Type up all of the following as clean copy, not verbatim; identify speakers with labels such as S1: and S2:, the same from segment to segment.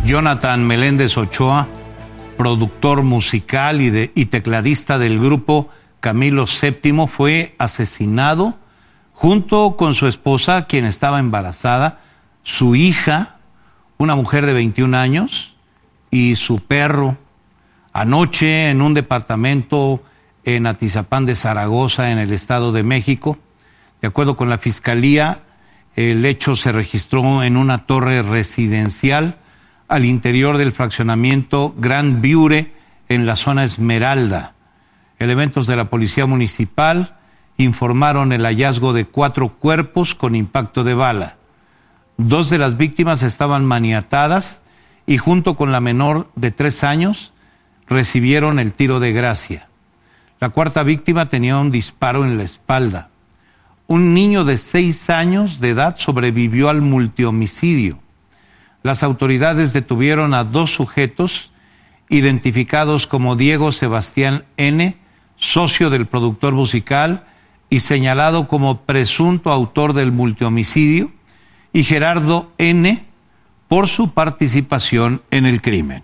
S1: Jonathan Meléndez Ochoa, productor musical y tecladista del grupo Camilo VII, fue asesinado junto con su esposa, quien estaba embarazada, su hija, una mujer de 21 años, y su perro, anoche en un departamento en Atizapán de Zaragoza, en el Estado de México. De acuerdo con la Fiscalía, el hecho se registró en una torre residencial al interior del fraccionamiento Gran Viure, en la zona Esmeralda. Elementos de la Policía Municipal informaron el hallazgo de 4 cuerpos con impacto de bala. 2 de las víctimas estaban maniatadas y junto con la menor de 3 años recibieron el tiro de gracia. La 4ª víctima tenía un disparo en la espalda. Un niño de 6 años de edad sobrevivió al multihomicidio. Las autoridades detuvieron a 2 sujetos identificados como Diego Sebastián N., socio del productor musical y señalado como presunto autor del multihomicidio, y Gerardo N., por su participación en el crimen.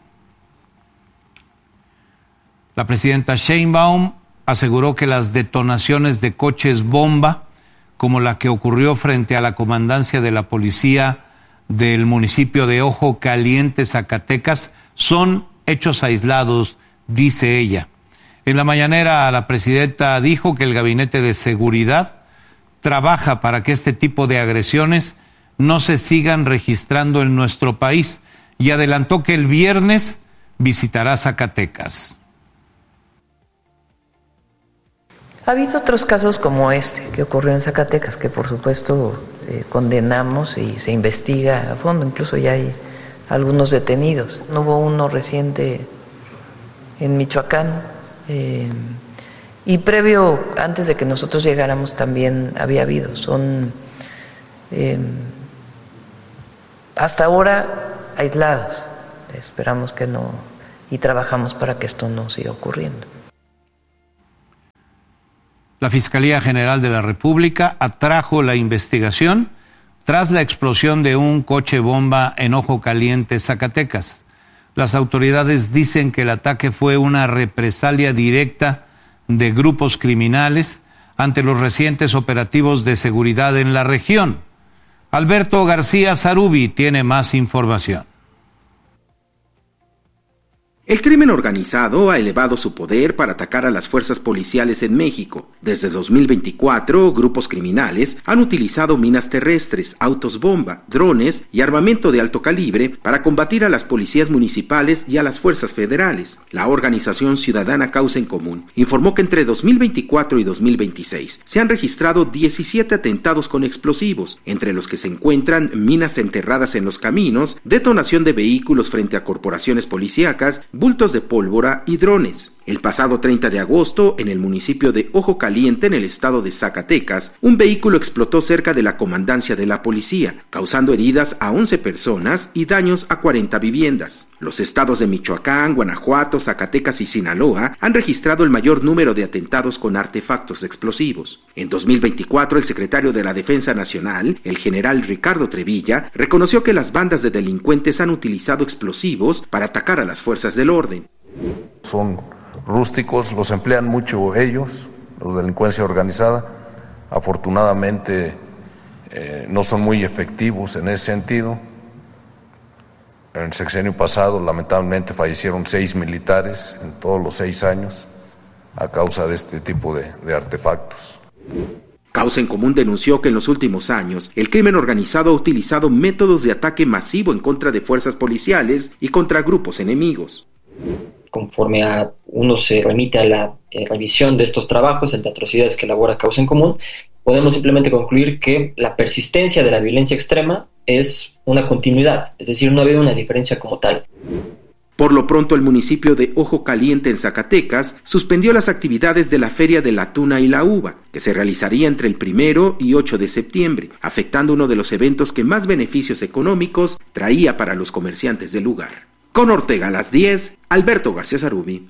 S1: La presidenta Sheinbaum aseguró que las detonaciones de coches bomba, como la que ocurrió frente a la comandancia de la policía del municipio de Ojo Caliente, Zacatecas, son hechos aislados, dice ella. En la mañanera, la presidenta dijo que el Gabinete de Seguridad trabaja para que este tipo de agresiones no se sigan registrando en nuestro país y adelantó que el viernes visitará Zacatecas.
S2: Ha habido otros casos como este que ocurrió en Zacatecas, que por supuesto condenamos y se investiga a fondo, incluso ya hay algunos detenidos. Hubo uno reciente en Michoacán y previo, antes de que nosotros llegáramos, también había habido. Son hasta ahora aislados. Esperamos que no, y trabajamos para que esto no siga ocurriendo.
S1: La Fiscalía General de la República atrajo la investigación tras la explosión de un coche bomba en Ojo Caliente, Zacatecas. Las autoridades dicen que el ataque fue una represalia directa de grupos criminales ante los recientes operativos de seguridad en la región. Alberto García Zarubi tiene más información.
S3: El crimen organizado ha elevado su poder para atacar a las fuerzas policiales en México. Desde 2024, grupos criminales han utilizado minas terrestres, autos bomba, drones y armamento de alto calibre para combatir a las policías municipales y a las fuerzas federales. La organización ciudadana Causa en Común informó que entre 2024 y 2026 se han registrado 17 atentados con explosivos, entre los que se encuentran minas enterradas en los caminos, detonación de vehículos frente a corporaciones policíacas, bultos de pólvora y drones. El pasado 30 de agosto, en el municipio de Ojo Caliente, en el estado de Zacatecas, un vehículo explotó cerca de la comandancia de la policía, causando heridas a 11 personas y daños a 40 viviendas. Los estados de Michoacán, Guanajuato, Zacatecas y Sinaloa han registrado el mayor número de atentados con artefactos explosivos. En 2024, el secretario de la Defensa Nacional, el general Ricardo Trevilla, reconoció que las bandas de delincuentes han utilizado explosivos para atacar a las fuerzas del orden.
S4: Son rústicos, los emplean mucho ellos, los de delincuencia organizada. Afortunadamente no son muy efectivos en ese sentido. En el sexenio pasado, lamentablemente, fallecieron 6 militares en todos los 6 años a causa de este tipo de artefactos.
S3: Causa en Común denunció que en los últimos años el crimen organizado ha utilizado métodos de ataque masivo en contra de fuerzas policiales y contra grupos enemigos.
S5: Conforme uno se remite a la revisión de estos trabajos, de atrocidades que elabora Causa en Común, podemos simplemente concluir que la persistencia de la violencia extrema es una continuidad, es decir, no ha habido una diferencia como tal.
S3: Por lo pronto, el municipio de Ojo Caliente en Zacatecas suspendió las actividades de la Feria de la Tuna y la Uva, que se realizaría entre el 1 y 8 de septiembre, afectando uno de los eventos que más beneficios económicos traía para los comerciantes del lugar. Con Ortega a las 10, Alberto García Zarubi.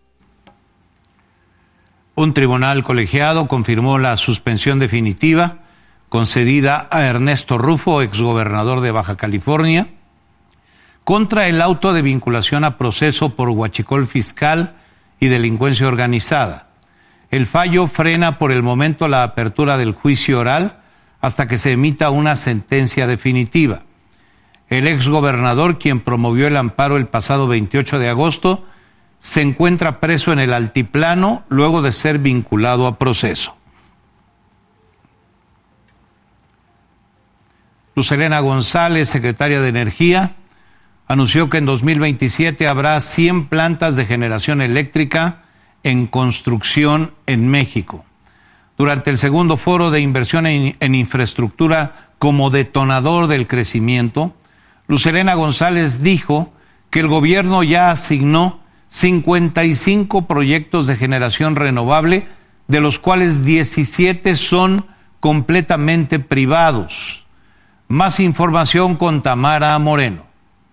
S1: Un tribunal colegiado confirmó la suspensión definitiva concedida a Ernesto Rufo, exgobernador de Baja California, contra el auto de vinculación a proceso por huachicol fiscal y delincuencia organizada. El fallo frena por el momento la apertura del juicio oral hasta que se emita una sentencia definitiva. El exgobernador, quien promovió el amparo el pasado 28 de agosto, se encuentra preso en el altiplano luego de ser vinculado a proceso. Luz Helena González, secretaria de Energía, anunció que en 2027 habrá 100 plantas de generación eléctrica en construcción en México. Durante el segundo foro de inversión en infraestructura como detonador del crecimiento, Luz Helena González dijo que el gobierno ya asignó 55 proyectos de generación renovable, de los cuales 17 son completamente privados. Más información con Tamara Moreno.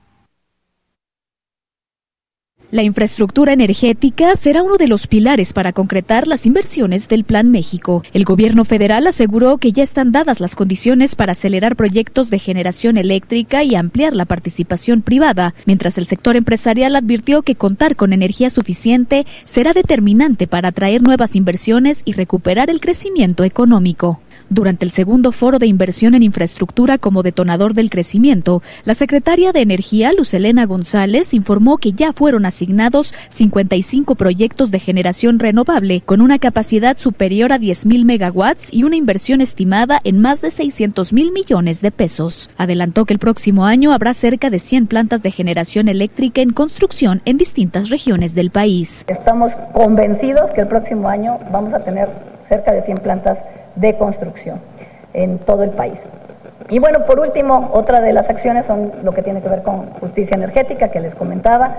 S6: La infraestructura energética será uno de los pilares para concretar las inversiones del Plan México. El gobierno federal aseguró que ya están dadas las condiciones para acelerar proyectos de generación eléctrica y ampliar la participación privada, mientras el sector empresarial advirtió que contar con energía suficiente será determinante para atraer nuevas inversiones y recuperar el crecimiento económico. Durante el segundo foro de inversión en infraestructura como detonador del crecimiento, la secretaria de Energía, Luz Helena González, informó que ya fueron asignados 55 proyectos de generación renovable con una capacidad superior a 10,000 megawatts y una inversión estimada en más de 600,000 millones de pesos. Adelantó que el próximo año habrá cerca de 100 plantas de generación eléctrica en construcción en distintas regiones del país.
S7: Estamos convencidos que el próximo año vamos a tener cerca de 100 plantas de construcción en todo el país. Y bueno, por último, otra de las acciones son lo que tiene que ver con justicia energética que les comentaba.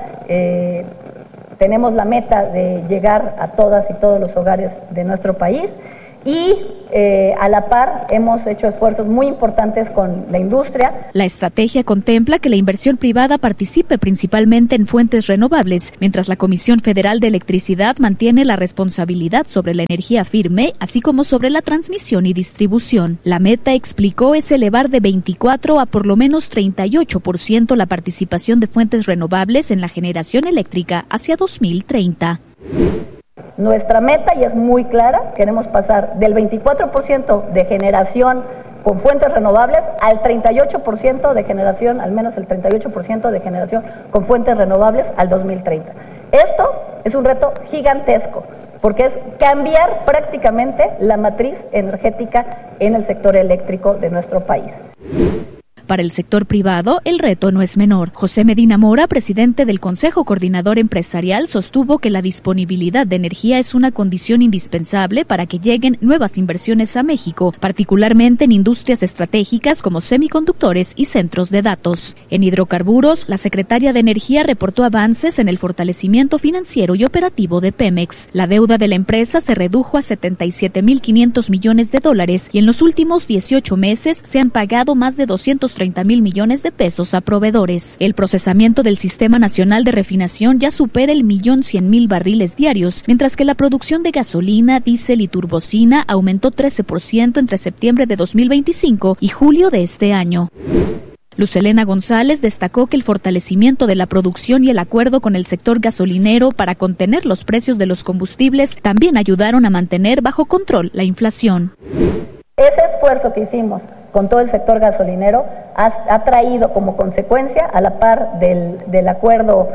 S7: Tenemos la meta de llegar a todas y todos los hogares de nuestro país y a la par hemos hecho esfuerzos muy importantes con la industria.
S6: La estrategia contempla que la inversión privada participe principalmente en fuentes renovables, mientras la Comisión Federal de Electricidad mantiene la responsabilidad sobre la energía firme, así como sobre la transmisión y distribución. La meta, explicó, es elevar de 24 a por lo menos 38% la participación de fuentes renovables en la generación eléctrica hacia 2030.
S7: Nuestra meta, y es muy clara, queremos pasar del 24% de generación con fuentes renovables al 38% de generación, al menos el 38% de generación con fuentes renovables al 2030. Esto es un reto gigantesco, porque es cambiar prácticamente la matriz energética en el sector eléctrico de nuestro país.
S6: Para el sector privado, el reto no es menor. José Medina Mora, presidente del Consejo Coordinador Empresarial, sostuvo que la disponibilidad de energía es una condición indispensable para que lleguen nuevas inversiones a México, particularmente en industrias estratégicas como semiconductores y centros de datos. En hidrocarburos, la secretaria de Energía reportó avances en el fortalecimiento financiero y operativo de Pemex. La deuda de la empresa se redujo a $77,500 millones y en los últimos 18 meses se han pagado más de 230,000 millones de pesos a proveedores. El procesamiento del Sistema Nacional de Refinación ya supera el 1,100,000 barriles diarios, mientras que la producción de gasolina, diésel y turbocina aumentó 13% entre septiembre de 2025 y julio de este año. Luz Helena González destacó que el fortalecimiento de la producción y el acuerdo con el sector gasolinero para contener los precios de los combustibles también ayudaron a mantener bajo control la inflación.
S7: Ese esfuerzo que hicimos con todo el sector gasolinero ha traído como consecuencia, a la par del acuerdo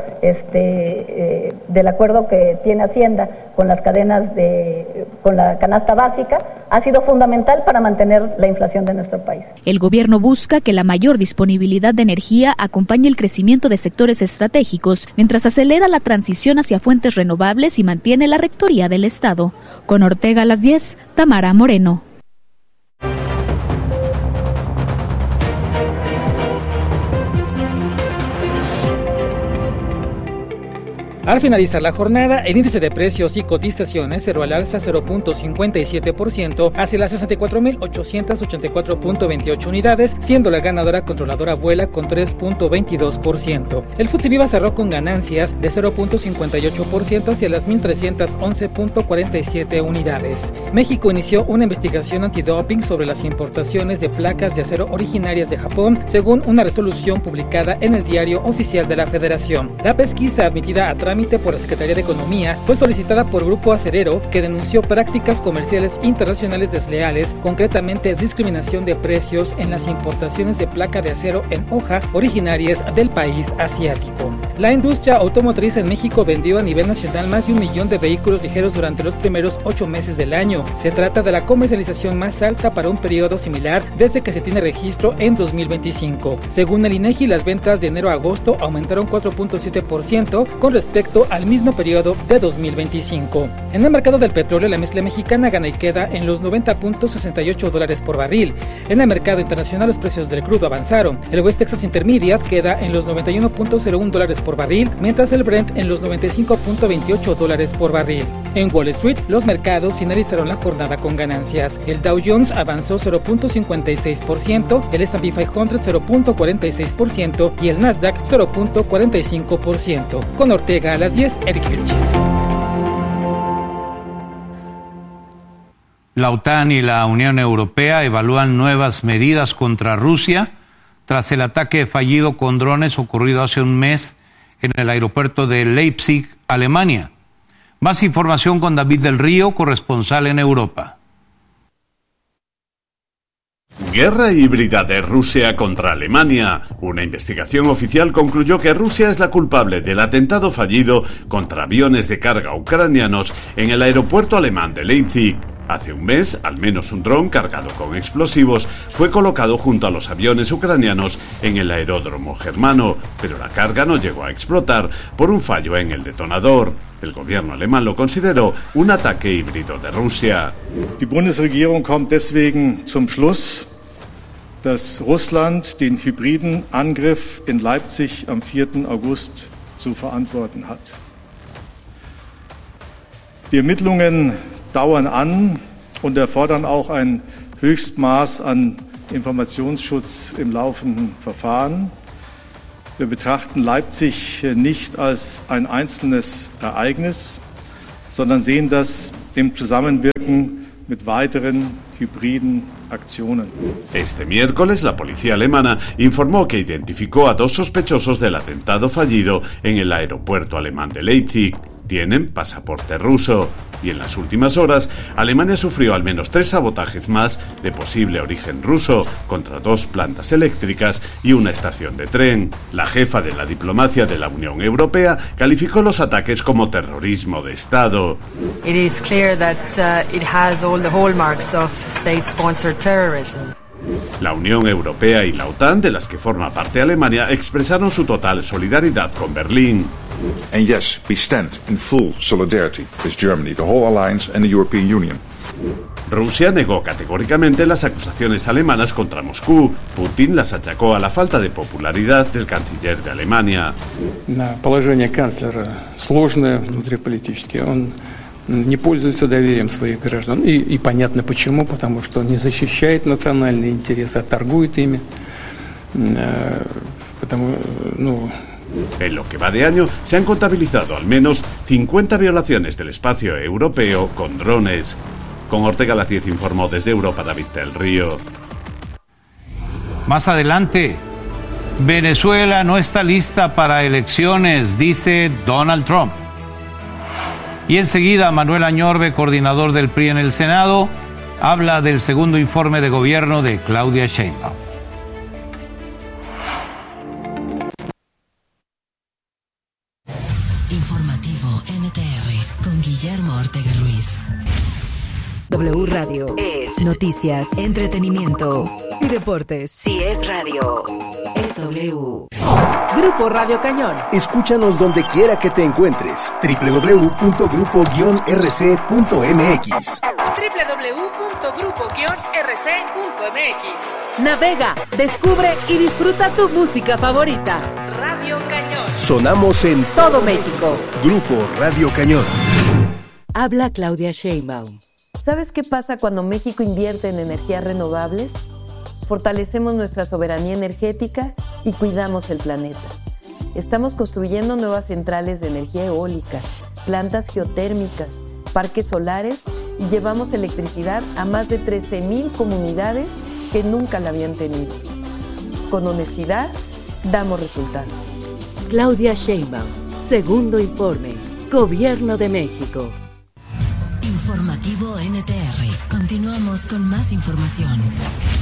S7: que tiene Hacienda con las cadenas con la canasta básica, ha sido fundamental para mantener la inflación de nuestro país.
S6: El gobierno busca que la mayor disponibilidad de energía acompañe el crecimiento de sectores estratégicos, mientras acelera la transición hacia fuentes renovables y mantiene la rectoría del Estado. Con Ortega a las 10, Tamara Moreno.
S8: Al finalizar la jornada, el índice de precios y cotizaciones cerró al alza 0.57% hacia las 64.884.28 unidades, siendo la ganadora controladora Vuela con 3.22%. El FTSE Viva cerró con ganancias de 0.58% hacia las 1.311.47 unidades. México inició una investigación antidoping sobre las importaciones de placas de acero originarias de Japón, según una resolución publicada en el Diario Oficial de la Federación. La pesquisa admitida a trámite por la Secretaría de Economía fue solicitada por Grupo Acerero, que denunció prácticas comerciales internacionales desleales, concretamente discriminación de precios en las importaciones de placa de acero en hoja originarias del país asiático. La industria automotriz en México vendió a nivel nacional más de 1 millón de vehículos ligeros durante los primeros 8 meses del año. Se trata de la comercialización más alta para un periodo similar desde que se tiene registro en 2025. Según el INEGI, las ventas de enero a agosto aumentaron 4.7% con respecto al mismo periodo de 2025. En el mercado del petróleo, la mezcla mexicana gana y queda en los $90.68 por barril. En el mercado internacional, los precios del crudo avanzaron. El West Texas Intermediate queda en los $91.01 por barril, mientras el Brent en los $95.28 por barril. En Wall Street, los mercados finalizaron la jornada con ganancias. El Dow Jones avanzó 0.56%, el S&P 500 0.46% y el Nasdaq 0.45%. Con Ortega a las 10, Eric Vilchis.
S1: La OTAN y la Unión Europea evalúan nuevas medidas contra Rusia tras el ataque fallido con drones ocurrido hace un mes en el aeropuerto de Leipzig, Alemania. Más información con David del Río, corresponsal en Europa.
S9: Guerra híbrida de Rusia contra Alemania. Una investigación oficial concluyó que Rusia es la culpable del atentado fallido contra aviones de carga ucranianos en el aeropuerto alemán de Leipzig. Hace un mes, al menos un dron cargado con explosivos fue colocado junto a los aviones ucranianos en el aeródromo germano, pero la carga no llegó a explotar por un fallo en el detonador. El gobierno alemán lo consideró un ataque híbrido de Rusia.
S10: Die Bundesregierung kommt deswegen zum Schluss, dass Russland den hybriden Angriff in Leipzig am 4. August zu verantworten hat. Die Ermittlungen dauern an und erfordern auch ein Höchstmaß an Informationsschutz im laufenden Verfahren. Wir betrachten Leipzig nicht als ein einzelnes Ereignis, sondern sehen das im Zusammenwirken mit weiteren hybriden acciones.
S9: Este miércoles la policía alemana informó que identificó a 2 sospechosos del atentado fallido en el aeropuerto alemán de Leipzig. Tienen pasaporte ruso. Y en las últimas horas, Alemania sufrió al menos 3 sabotajes más de posible origen ruso contra 2 plantas eléctricas y una estación de tren. La jefa de la diplomacia de la Unión Europea calificó los ataques como terrorismo de Estado.
S11: It is clear that it has all the hallmarks of state-sponsored terrorism.
S9: La Unión Europea y la OTAN, de las que forma parte Alemania, expresaron su total solidaridad con Berlín.
S12: And yes, we stand in full solidarity with Germany, the whole alliance and the European Union.
S9: Rusia negó categóricamente las acusaciones alemanas contra Moscú. Putin las achacó a la falta de popularidad del canciller de Alemania.
S13: Положение канцлера сложное внутриполитически. Он не пользуется доверием своих граждан. И понятно почему, потому что он не защищает национальные интересы, а торгует ими.
S9: En lo que va de año, se han contabilizado al menos 50 violaciones del espacio europeo con drones. Con Ortega a las 10 informó desde Europa David del Río.
S1: Más adelante, Venezuela no está lista para elecciones, dice Donald Trump. Y enseguida, Manuel Añorbe, coordinador del PRI en el Senado, habla del segundo informe de gobierno de Claudia Sheinbaum.
S14: Informativo NTR con Guillermo Ortega Ruiz.
S15: W Radio es noticias, entretenimiento y deportes.
S14: Si es radio, es W.
S15: Grupo Radio Cañón.
S16: Escúchanos donde quiera que te encuentres. www.grupo-rc.mx.
S15: www.grupo-rc.mx. Navega, descubre y disfruta tu música favorita.
S14: Radio Cañón.
S16: Sonamos en
S15: todo México.
S16: Grupo Radio Cañón.
S15: Habla Claudia Sheinbaum.
S17: ¿Sabes qué pasa cuando México invierte en energías renovables? Fortalecemos nuestra soberanía energética y cuidamos el planeta. Estamos construyendo nuevas centrales de energía eólica, plantas geotérmicas, parques solares y llevamos electricidad a más de 13,000 comunidades que nunca la habían tenido. Con honestidad, damos resultados.
S15: Claudia Sheinbaum, segundo informe, Gobierno de México.
S14: Informativo NTR. Continuamos con más información.